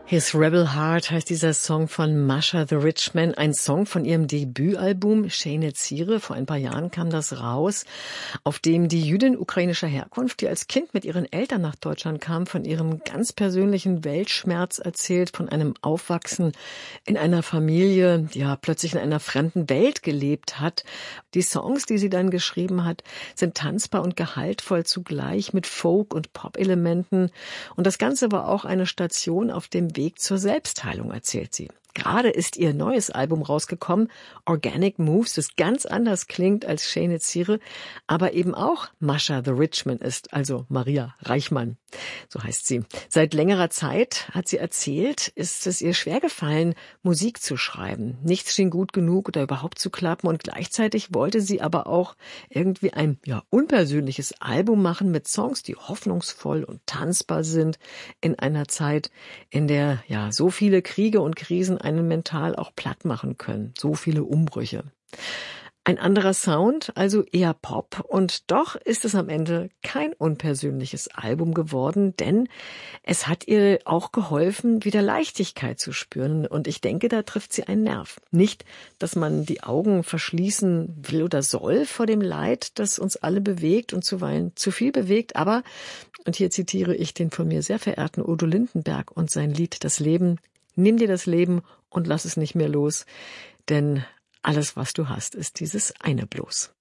His Rebel Heart heißt dieser Song von Masha the Rich Man, ein Song von ihrem Debütalbum Shene Zire. Vor ein paar Jahren kam das raus, auf dem die Jüdin ukrainischer Herkunft, die als Kind mit ihren Eltern nach Deutschland kam, von ihrem ganz persönlichen Weltschmerz erzählt, von einem Aufwachsen in einer Familie, die ja plötzlich in einer fremden Welt gelebt hat. Die Songs, die sie dann geschrieben hat, sind tanzbar und gehaltvoll zugleich mit Folk- und Pop-Elementen. Und das Ganze war auch eine Station auf dem Weg zur Selbstheilung, erzählt sie. Gerade ist ihr neues Album rausgekommen, Organic Moves, das ganz anders klingt als Shene Zire, aber eben auch Masha the Rich Man ist, also Maria Reichmann, so heißt sie. Seit längerer Zeit, hat sie erzählt, ist es ihr schwergefallen, Musik zu schreiben. Nichts schien gut genug oder überhaupt zu klappen und gleichzeitig wollte sie aber auch irgendwie ein unpersönliches Album machen mit Songs, die hoffnungsvoll und tanzbar sind in einer Zeit, in der so viele Kriege und Krisen einen mental auch platt machen können. So viele Umbrüche. Ein anderer Sound, also eher Pop. Und doch ist es am Ende kein unpersönliches Album geworden, denn es hat ihr auch geholfen, wieder Leichtigkeit zu spüren. Und ich denke, da trifft sie einen Nerv. Nicht, dass man die Augen verschließen will oder soll vor dem Leid, das uns alle bewegt und zuweilen zu viel bewegt. Aber, und hier zitiere ich den von mir sehr verehrten Udo Lindenberg und sein Lied Das Leben: Nimm dir das Leben und lass es nicht mehr los, denn alles, was du hast, ist dieses eine bloß.